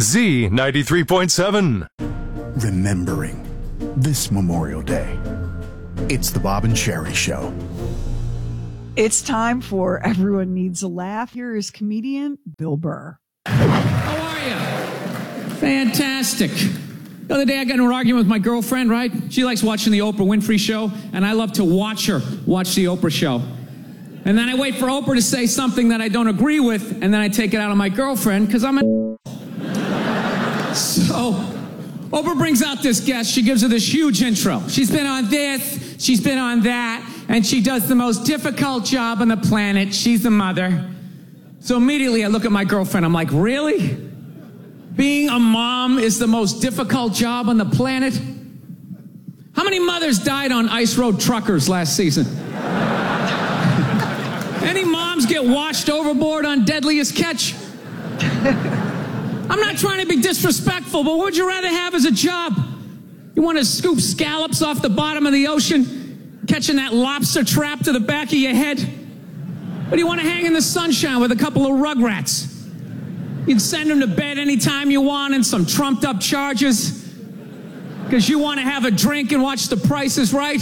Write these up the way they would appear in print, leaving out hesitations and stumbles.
Z93.7. Remembering this Memorial Day. It's the Bob and Sherry Show. It's time for Everyone Needs a Laugh. Here is comedian Bill Burr. How are you? Fantastic. The other day I got in an argument with my girlfriend, right? She likes watching the Oprah Winfrey Show, and I love to watch her watch the Oprah Show. And then I wait for Oprah to say something that I don't agree with, and then I take it out on my girlfriend because I'm a So Oprah brings out this guest. She gives her this huge intro. She's been on this, she's been on that, and she does the most difficult job on the planet. She's a mother. So immediately I look at my girlfriend. I'm like, really? Being a mom is the most difficult job on the planet? How many mothers died on ice road truckers last season? Any moms get washed overboard on Deadliest Catch? I'm not trying to be disrespectful, but what would you rather have as a job? You want to scoop scallops off the bottom of the ocean, catching that lobster trap to the back of your head? Or do you want to hang in the sunshine with a couple of rugrats? You'd send them to bed anytime you want and some trumped up charges because you want to have a drink and watch The Price is Right?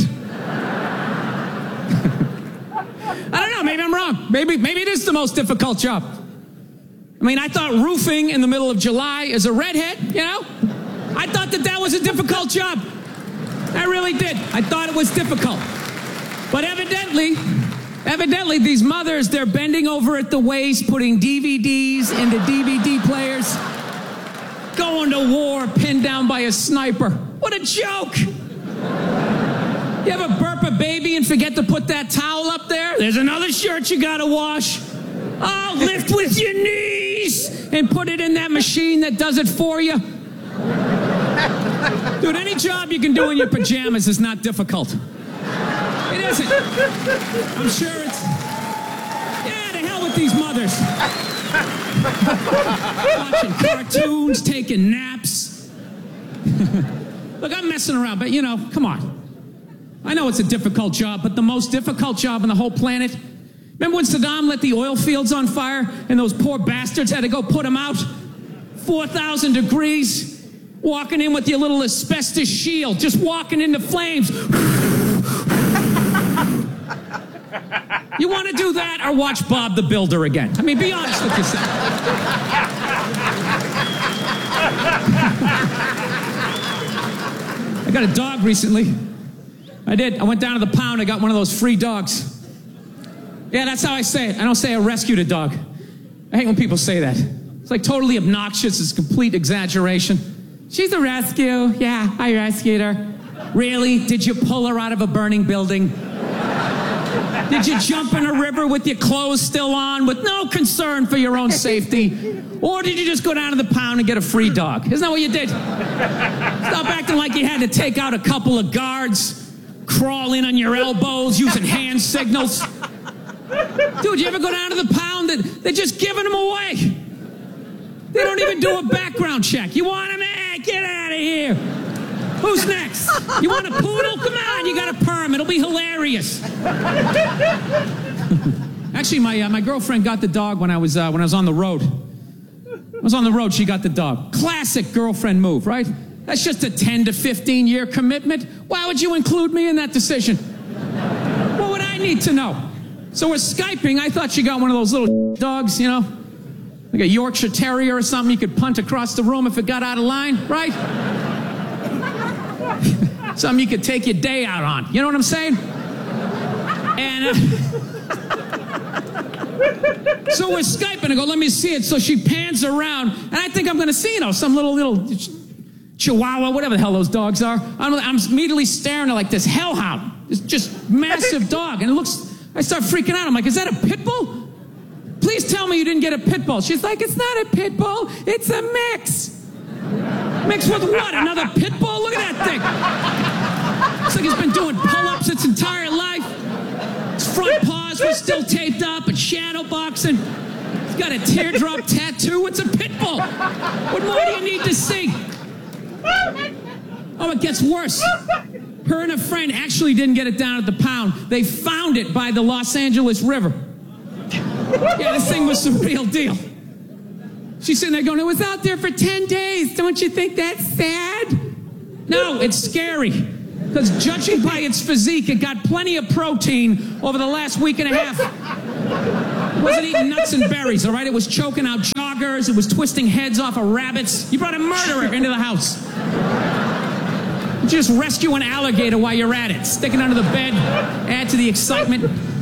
I don't know, maybe I'm wrong. Maybe it is the most difficult job. I mean, I thought roofing in the middle of July as a redhead, you know? I thought that was a difficult job. I really did. I thought it was difficult. But evidently, these mothers, they're bending over at the waist, putting DVDs into DVD players, going to war, pinned down by a sniper. What a joke! You ever burp a baby and forget to put that towel up there? There's another shirt you gotta wash. Oh, lift with your knees and put it in that machine that does it for you. Dude, any job you can do in your pajamas is not difficult. It isn't. I'm sure it's... Yeah, to hell with these mothers. Watching cartoons, taking naps. Look, I'm messing around, but, you know, come on. I know it's a difficult job, but the most difficult job on the whole planet... Remember when Saddam lit the oil fields on fire and those poor bastards had to go put them out? 4,000 degrees, walking in with your little asbestos shield, just walking into flames. You want to do that or watch Bob the Builder again? I mean, be honest with yourself. I got a dog recently. I did. I went down to the pound. I got one of those free dogs. Yeah, that's how I say it. I don't say I rescued a dog. I hate when people say that. It's like totally obnoxious. It's complete exaggeration. She's a rescue. Yeah, I rescued her. Really? Did you pull her out of a burning building? Did you jump in a river with your clothes still on with no concern for your own safety? Or did you just go down to the pound and get a free dog? Isn't that what you did? Stop acting like you had to take out a couple of guards, crawl in on your elbows using hand signals. Dude, you ever go down to the pound? They're just giving them away. They don't even do a background check. You want them? Get out of here. Who's next? You want a poodle? Come on, you got a perm. It'll be hilarious. Actually, my girlfriend got the dog when I was on the road. I was on the road, she got the dog. Classic girlfriend move, right? That's just a 10 to 15-year commitment. Why would you include me in that decision? What would I need to know? So we're Skyping. I thought she got one of those little dogs, you know, like a Yorkshire Terrier or something you could punt across the room if it got out of line, right? Something you could take your day out on. You know what I'm saying? And so we're Skyping. I go, let me see it. So she pans around, and I think I'm going to see, you know, some little Chihuahua, whatever the hell those dogs are. I'm immediately staring at like this hellhound, this just massive dog, and it looks... I start freaking out. I'm like, is that a pit bull? Please tell me you didn't get a pit bull. She's like, it's not a pit bull. It's a mix. Mixed with what? Another pit bull? Look at that thing. It's like it's been doing pull-ups its entire life. Its front paws were still taped up and shadow boxing. It's got a teardrop tattoo. It's a pit bull. What more do you need to see? Oh, it gets worse. Her and a friend actually didn't get it down at the pound. They found it by the Los Angeles River. Yeah, this thing was the real deal. She's sitting there going, it was out there for 10 days. Don't you think that's sad? No, it's scary. Because judging by its physique, it got plenty of protein over the last week and a half. It wasn't eating nuts and berries, all right? It was choking out joggers. It was twisting heads off of rabbits. You brought a murderer into the house. You just rescue an alligator while you're at it. Stick it under the bed. Add to the excitement.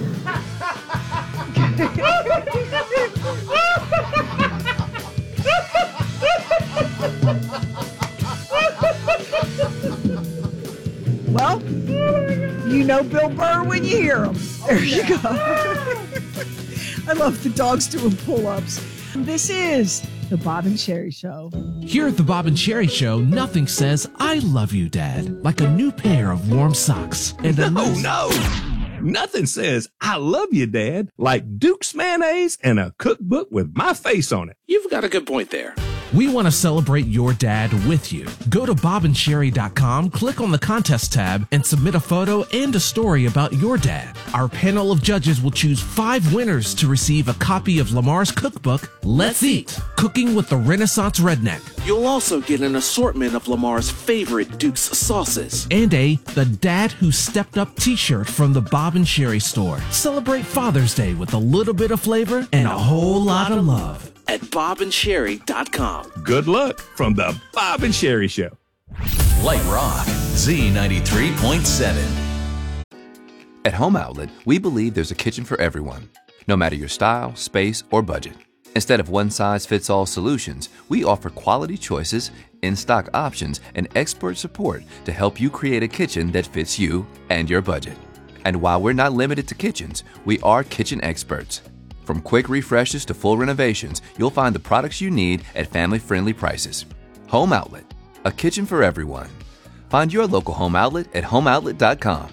Well, you know Bill Burr when you hear him. There you go. I love the dogs doing pull-ups. This is the Bob and Sherry Show. Here at the Bob and Sherry Show, nothing says I love you, Dad, like a new pair of warm socks. And No. Nothing says I love you, Dad, like Duke's mayonnaise and a cookbook with my face on it. You've got a good point there. We want to celebrate your dad with you. Go to bobandsherry.com, click on the contest tab, and submit a photo and a story about your dad. Our panel of judges will choose 5 winners to receive a copy of Lamar's cookbook, Let's Eat, Cooking with the Renaissance Redneck. You'll also get an assortment of Lamar's favorite Duke's sauces. And The Dad Who Stepped Up t-shirt from the Bob and Sherry store. Celebrate Father's Day with a little bit of flavor and a whole lot of love. At bobandsherry.com. Good luck from the Bob and Sherry Show. Light Rock, Z93.7. At Home Outlet, we believe there's a kitchen for everyone, no matter your style, space, or budget. Instead of one-size-fits-all solutions, we offer quality choices, in-stock options, and expert support to help you create a kitchen that fits you and your budget. And while we're not limited to kitchens, we are kitchen experts. From quick refreshes to full renovations, you'll find the products you need at family-friendly prices. Home Outlet, a kitchen for everyone. Find your local Home Outlet at homeoutlet.com.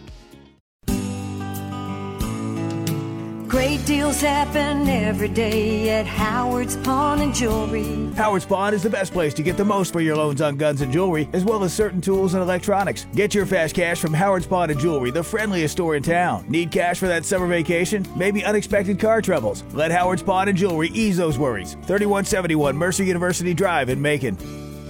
Great deals happen every day at Howard's Pawn and Jewelry. Howard's Pawn is the best place to get the most for your loans on guns and jewelry, as well as certain tools and electronics. Get your fast cash from Howard's Pawn and Jewelry, the friendliest store in town. Need cash for that summer vacation? Maybe unexpected car troubles? Let Howard's Pawn and Jewelry ease those worries. 3171 Mercer University Drive in Macon.